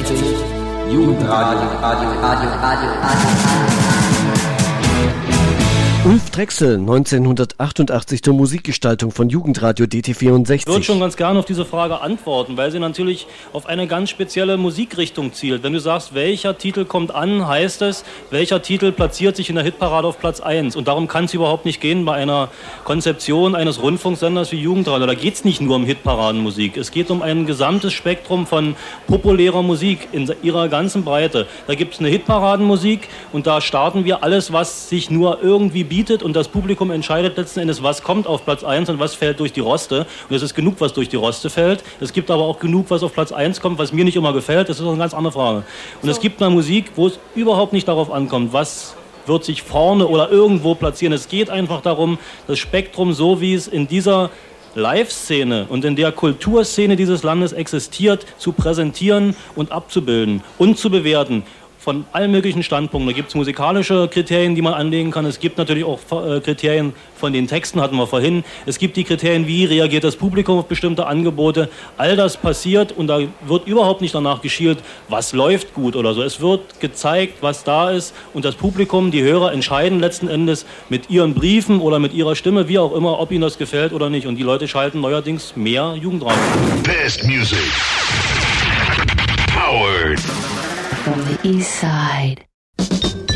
Ulf Drechsel, 1988 zur Musikgestaltung von Jugendradio DT64. Ich würde schon ganz gerne auf diese Frage antworten, weil sie natürlich auf eine ganz spezielle Musikrichtung zielt. Wenn du sagst, welcher Titel kommt an, heißt es, welcher Titel platziert sich in der Hitparade auf Platz 1. Und darum kann es überhaupt nicht gehen bei einer Konzeption eines Rundfunksenders wie Jugendradio. Da geht es nicht nur um Hitparadenmusik. Es geht um ein gesamtes Spektrum von populärer Musik in ihrer ganzen Breite. Da gibt es eine Hitparadenmusik und da starten wir alles, was sich nur irgendwie bietet, und das Publikum entscheidet letzten Endes, was kommt auf Platz 1 und was fällt durch die Roste. Und es ist genug, was durch die Roste fällt. Es gibt aber auch genug, was auf Platz 1 kommt, was mir nicht immer gefällt. Das ist auch eine ganz andere Frage. Und es gibt eine Musik, wo es überhaupt nicht darauf ankommt, was wird sich vorne oder irgendwo platzieren. Es geht einfach darum, das Spektrum, so wie es in dieser Live-Szene und in der Kulturszene dieses Landes existiert, zu präsentieren und abzubilden und zu bewerten. Von allen möglichen Standpunkten. Da gibt es musikalische Kriterien, die man anlegen kann. Es gibt natürlich auch Kriterien von den Texten, hatten wir vorhin. Es gibt die Kriterien, wie reagiert das Publikum auf bestimmte Angebote. All das passiert und da wird überhaupt nicht danach geschielt, was läuft gut oder so. Es wird gezeigt, was da ist und das Publikum, die Hörer entscheiden letzten Endes mit ihren Briefen oder mit ihrer Stimme, wie auch immer, ob ihnen das gefällt oder nicht. Und die Leute schalten neuerdings mehr Jugendradio. Best music. Powered. From the east side.